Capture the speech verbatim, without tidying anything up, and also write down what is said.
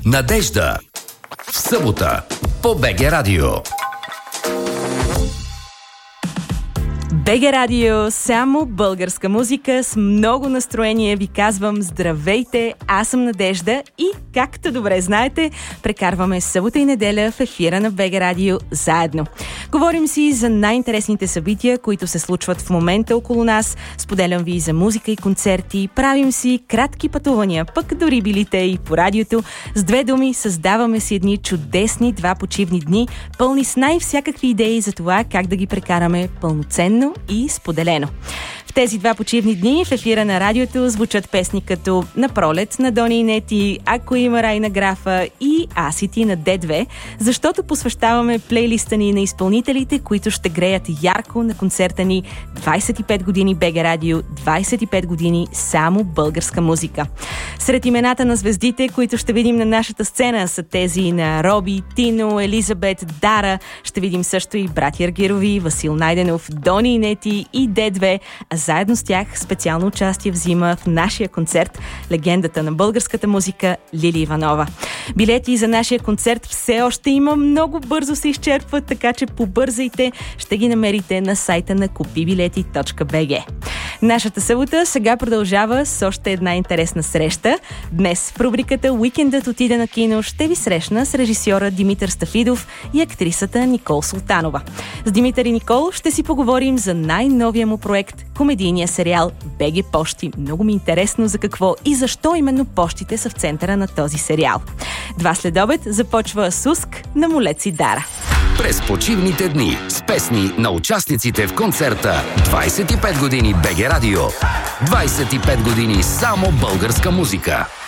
Надежда. В събота по БГ Радио. БГ Радио, само българска музика с много настроение. Ви казвам здравейте, аз съм Надежда и, както добре знаете, прекарваме събота и неделя в ефира на БГ Радио заедно. Говорим си за най-интересните събития, които се случват в момента около нас. Споделям ви за музика и концерти. Правим си кратки пътувания, пък дори билите и по радиото. С две думи създаваме си едни чудесни два почивни дни, пълни с най-всякакви идеи за това как да ги прекараме пълноценно и споделено. В тези два почивни дни в ефира на радиото звучат песни като "На пролет" на Дони и Нети, "Ако има рай" на Графа и "Аз и ти" на Д две, защото посвещаваме плейлиста ни на изпълнителите, които ще греят ярко на концерта ни двайсет и пет години БГ Радио, двайсет и пет години само българска музика. Сред имената на звездите, които ще видим на нашата сцена, са тези на Роби, Тино, Елизабет, Дара. Ще видим също и братя Аргирови, Васил Найденов, Дони и Нети и Д две, а заедно с тях специално участие взима в нашия концерт легендата на българската музика Лили Иванова. Билети за нашия концерт все още има, много бързо се изчерпват, така че побързайте, ще ги намерите на сайта на купи билети точка би джи. Нашата събота сега продължава с още една интересна среща. Днес в рубриката "Уикендът отиде на кино" ще ви срещна с режисьора Димитър Стафидов и актрисата Никол Султанова. С Димитър и Никол ще си поговорим за най-новия му проект, комедийния сериал БГ Пощи. Много ми е интересно за какво и защо именно пощите са в центъра на този сериал. Два следобед започва Суск на Молец и Дара. През почивните дни с песни на участниците в концерта двайсет и пет години БГ Радио. двайсет и пет години само българска музика.